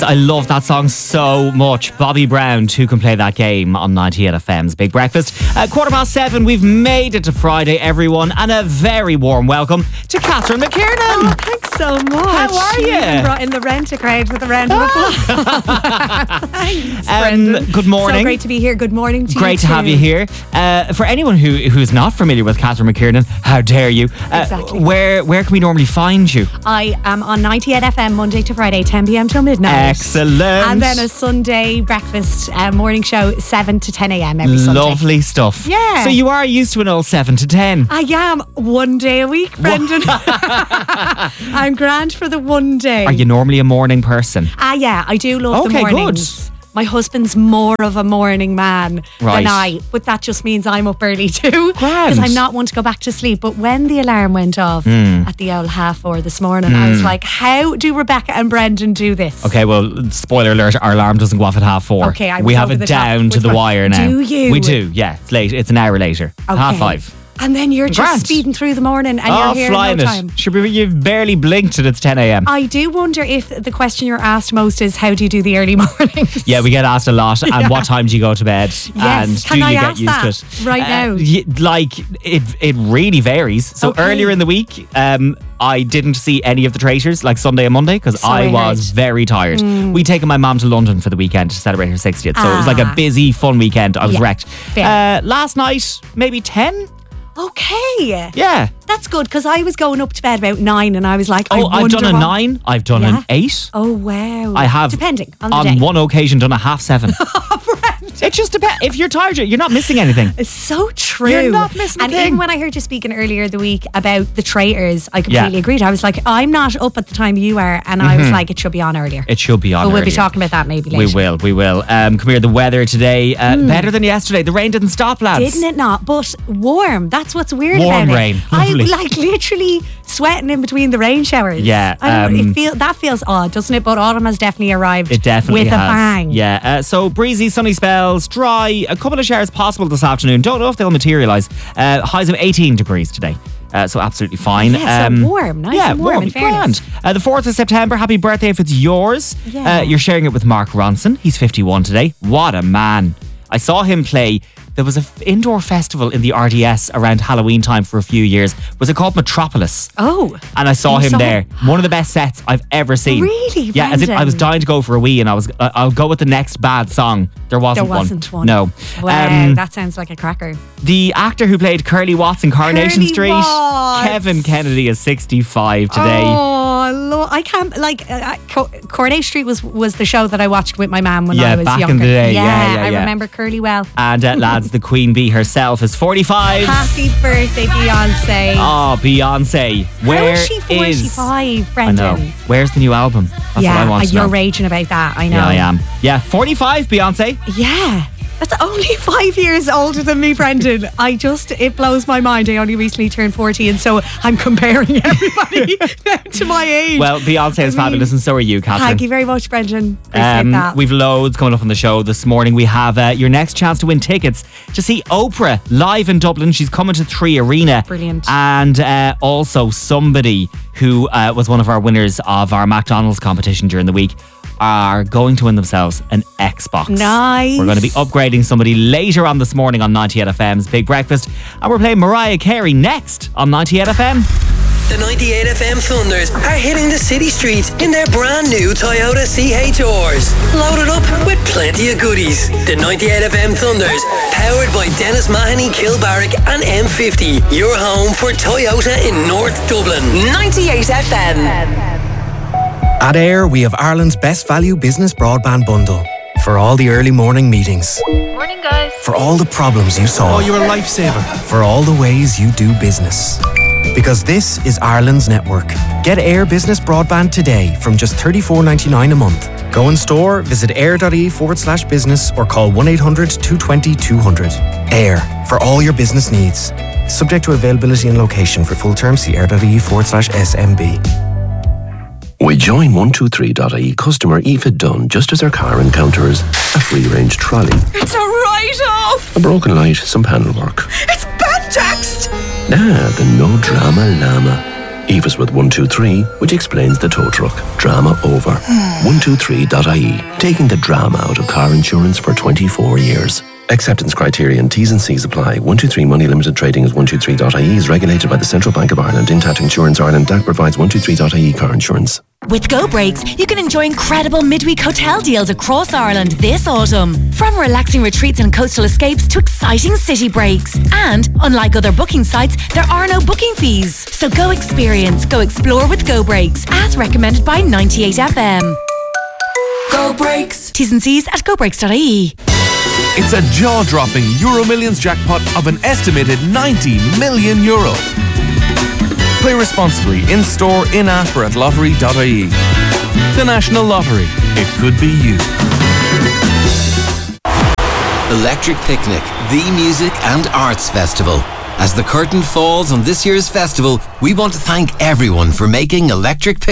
I love that song so much. Bobby Brown, Who Can Play That Game on 98 FM's Big Breakfast. 7:15, we've made it to Friday, everyone, and a very warm welcome to Catherine McKiernan. Oh, thanks so much. How are you? Even brought in the rent a crowd with a round of applause. Thanks, Brendan. Good morning. So great to be here. Good morning to you. Great to have you here. For anyone who's not familiar with Catherine McKiernan, how dare you? Exactly. Where can we normally find you? I am on 98 FM Monday to Friday, 10 p.m. till midnight. Excellent. And then a Sunday breakfast morning show, 7 to 10 a.m. every Sunday. Lovely stuff. Yeah. So you are used to an old 7 to 10. I am 1 day a week, Brendan. I'm grand for the 1 day. Are you normally a morning person? Yeah, I do love the mornings. Good. My husband's more of a morning man than I, but that just means I'm up early too. Because I'm not one to go back to sleep. But when the alarm went off at the old 4:30 this morning, I was like, how do Rebecca and Brendan do this? Okay, well, spoiler alert, our alarm doesn't go off at 4:30. Okay, we have it down to the wire now. Do you? We do, yeah. It's late. It's an hour later. Okay. 5:30. And then you're just speeding through the morning and you're here in no time. Sure, you've barely blinked and it's 10 a.m. I do wonder if the question you're asked most is, how do you do the early mornings? Yeah, we get asked a lot. And what time do you go to bed? Yes, and can do I you ask get used that to it? right now? It really varies. So earlier in the week, I didn't see any of the Traitors, like Sunday and Monday, because I was very tired. We'd taken my mum to London for the weekend to celebrate her 60th. So it was like a busy, fun weekend. I was wrecked. Last night, maybe 10? Okay. Yeah. That's good, because I was going up to bed about 9 and I was like, I've done a 9. I've done an 8. Oh, wow. I have, depending on the day. On one occasion, done a 7:30. It just depends. If you're tired, you're not missing anything. It's so true. You're not missing anything. And even when I heard you speaking earlier the week about the Traitors, I completely agreed. I was like, I'm not up at the time you are. And I was like, it should be on earlier. It should be on But earlier. we'll be talking about that maybe later. We will. Come here, the weather today, better than yesterday. The rain didn't stop, lads. Didn't it not? But warm. That's what's weird warm about rain. it. I'm like literally sweating in between the rain showers. Yeah. I don't know, that feels odd, doesn't it? But autumn has definitely arrived. It definitely with has. a bang. Yeah. So breezy, sunny spells, dry, a couple of showers possible this afternoon. Don't know if they'll materialise. Highs of 18 degrees today. So absolutely fine. Yeah, so warm. Nice and warm, in fairness. The 4th of September, happy birthday if it's yours. Yeah. You're sharing it with Mark Ronson. He's 51 today. What a man. I saw him play. There was an indoor festival in the RDS around Halloween time for a few years. Was it called Metropolis? Oh. And I saw him there. One of the best sets I've ever seen. Really? Yeah, as if I was dying to go for a wee, and I'll go with the next bad song. There wasn't one. No. Wow, that sounds like a cracker. The actor who played Curly Watts in Coronation Street, Watts. Kevin Kennedy, is 65 today. Oh, I can't, Coronation Street was the show that I watched with my mum when I was back younger. in the day. I remember Curly well. And lads, the Queen Bee herself is 45. Happy birthday, Beyonce. Oh, Beyonce. Where is she 45, Brendan? I know. Where's the new album? That's what I want to know. You're raging about that, I know. Yeah, I am. Yeah, 45, Beyonce. Yeah. That's only 5 years older than me, Brendan. It blows my mind. I only recently turned 40, and so I'm comparing everybody to my age. Well, Beyonce is fabulous, and so are you, Catherine. Thank you very much, Brendan. Appreciate that. We've loads coming up on the show this morning. We have your next chance to win tickets to see Oprah live in Dublin. She's coming to 3 Arena. Brilliant. And also somebody who was one of our winners of our McDonald's competition during the week are going to win themselves an Xbox. Nice. We're going to be upgrading somebody later on this morning on 98 FM's Big Breakfast, and we're playing Mariah Carey next on 98 FM. The 98 FM Thunders are hitting the city streets in their brand new Toyota CHRs. Loaded up with plenty of goodies. The 98 FM Thunders, powered by Dennis Mahoney, Kilbarrack and M50. Your home for Toyota in North Dublin. 98 FM. At Air, we have Ireland's best value business broadband bundle. For all the early morning meetings. Morning, guys. For all the problems you solve. Oh, you're a lifesaver. For all the ways you do business. Because this is Ireland's network. Get Air Business Broadband today from just $34.99 a month. Go in store, visit air.ie/business or call 1-800-220-200. Air, for all your business needs. Subject to availability and location. For full terms, see air.ie/SMB. We join 123.ie customer Aoife Dunn just as her car encounters a free-range trolley. It's a write-off! A broken light, some panel work. It's bad text! The no drama llama. Aoife's with 123, which explains the tow truck. Drama over. 123.ie, taking the drama out of car insurance for 24 years. Acceptance criteria and T's and C's apply. 123 Money Limited Trading as 123.ie is regulated by the Central Bank of Ireland. Intact Insurance Ireland DAC provides 123.ie car insurance. With Go Breaks, you can enjoy incredible midweek hotel deals across Ireland this autumn. From relaxing retreats and coastal escapes to exciting city breaks. And, unlike other booking sites, there are no booking fees. So go experience, go explore with Go Breaks, as recommended by 98FM. Go Breaks. T's and C's at gobreaks.ie. It's a jaw-dropping Euro Millions jackpot of an estimated €90 million. Play responsibly in-store, in-app or at lottery.ie. The National Lottery. It could be you. Electric Picnic, the music and arts festival. As the curtain falls on this year's festival, we want to thank everyone for making Electric Picnic